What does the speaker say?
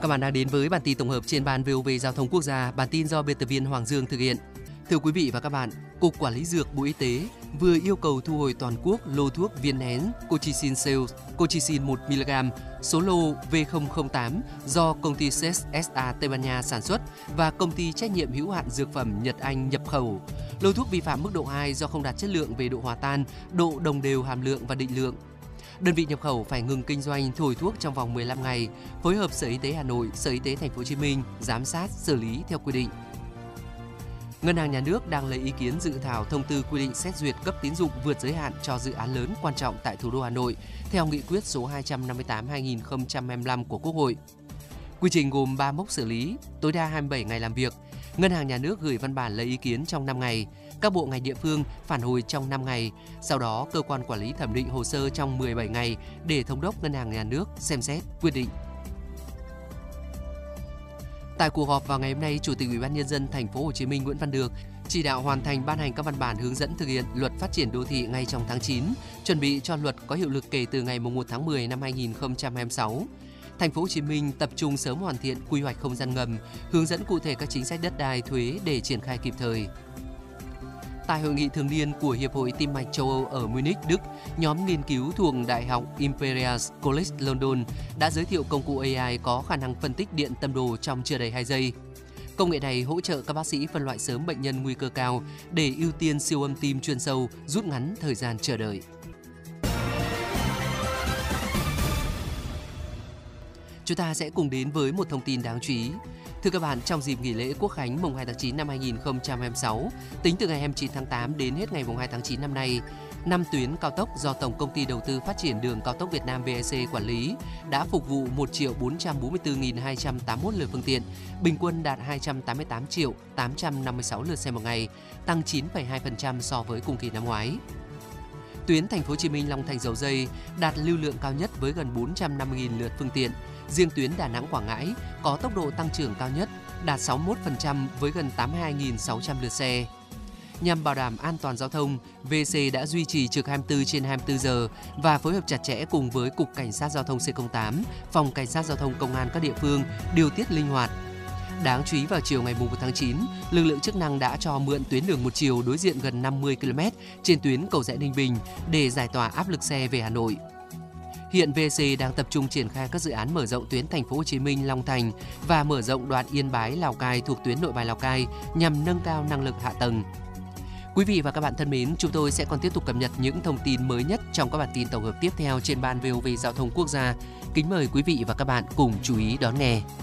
Các bạn đang đến với bản tin tổng hợp trên ban VOV Giao thông Quốc gia, bản tin do biên tập viên Hoàng Dương thực hiện. Thưa quý vị và các bạn, Cục Quản lý Dược Bộ Y tế vừa yêu cầu thu hồi toàn quốc lô thuốc viên nén Colchicine Sales, Colchicine 1mg, số lô V008 do công ty CES SA Tây Ban Nha sản xuất và công ty trách nhiệm hữu hạn dược phẩm Nhật Anh nhập khẩu. Lô thuốc vi phạm mức độ 2 do không đạt chất lượng về độ hòa tan, độ đồng đều hàm lượng và định lượng. Đơn vị nhập khẩu phải ngừng kinh doanh thổi thuốc trong vòng 15 ngày, phối hợp Sở Y tế Hà Nội, Sở Y tế Thành phố Hồ Chí Minh giám sát, xử lý theo quy định. Ngân hàng Nhà nước đang lấy ý kiến dự thảo thông tư quy định xét duyệt cấp tín dụng vượt giới hạn cho dự án lớn quan trọng tại thủ đô Hà Nội theo nghị quyết số 258/2025 của Quốc hội. Quy trình gồm 3 mốc xử lý, tối đa 27 ngày làm việc. Ngân hàng Nhà nước gửi văn bản lấy ý kiến trong 5 ngày, các bộ ngành địa phương phản hồi trong 5 ngày, sau đó cơ quan quản lý thẩm định hồ sơ trong 17 ngày để Thống đốc Ngân hàng Nhà nước xem xét quyết định. Tại cuộc họp vào ngày hôm nay, Chủ tịch Ủy ban Nhân dân Thành phố Hồ Chí Minh Nguyễn Văn Được chỉ đạo hoàn thành ban hành các văn bản hướng dẫn thực hiện Luật Phát triển đô thị ngay trong tháng 9, chuẩn bị cho luật có hiệu lực kể từ ngày 1 tháng 10 năm 2026. Thành phố Hồ Chí Minh tập trung sớm hoàn thiện quy hoạch không gian ngầm, hướng dẫn cụ thể các chính sách đất đai, thuế để triển khai kịp thời. Tại hội nghị thường niên của Hiệp hội Tim mạch châu Âu ở Munich, Đức, nhóm nghiên cứu thuộc Đại học Imperial College London đã giới thiệu công cụ AI có khả năng phân tích điện tâm đồ trong chưa đầy 2 giây. Công nghệ này hỗ trợ các bác sĩ phân loại sớm bệnh nhân nguy cơ cao để ưu tiên siêu âm tim chuyên sâu, rút ngắn thời gian chờ đợi. Chúng ta sẽ cùng đến với một thông tin đáng chú ý. Thưa các bạn, trong dịp nghỉ lễ Quốc khánh mùng 2 tháng 9 năm 2026, tính từ ngày 29 tháng 8 đến hết ngày mùng 2 tháng 9 năm nay, 5 tuyến cao tốc do Tổng Công ty Đầu tư Phát triển Đường Cao tốc Việt Nam VEC quản lý đã phục vụ 1.444.281 lượt phương tiện, bình quân đạt 288.856 lượt xe một ngày, tăng 9,2% so với cùng kỳ năm ngoái. Tuyến Thành phố Hồ Chí Minh Long Thành Dầu Giây đạt lưu lượng cao nhất với gần 450.000 lượt phương tiện. Riêng tuyến Đà Nẵng Quảng Ngãi có tốc độ tăng trưởng cao nhất, đạt 61% với gần 82.600 lượt xe. Nhằm bảo đảm an toàn giao thông, VEC đã duy trì trực 24/24 giờ và phối hợp chặt chẽ cùng với Cục Cảnh sát Giao thông C08, Phòng Cảnh sát Giao thông Công an các địa phương điều tiết linh hoạt. Đáng chú ý vào chiều ngày 1 tháng 9, lực lượng chức năng đã cho mượn tuyến đường một chiều đối diện gần 50 km trên tuyến Cầu Giẽ Ninh Bình để giải tỏa áp lực xe về Hà Nội. Hiện VEC đang tập trung triển khai các dự án mở rộng tuyến Thành phố Hồ Chí Minh Long Thành và mở rộng đoạn Yên Bái Lào Cai thuộc tuyến Nội Bài Lào Cai nhằm nâng cao năng lực hạ tầng. Quý vị và các bạn thân mến, chúng tôi sẽ còn tiếp tục cập nhật những thông tin mới nhất trong các bản tin tổng hợp tiếp theo trên ban VOV Giao thông Quốc gia. Kính mời quý vị và các bạn cùng chú ý đón nghe.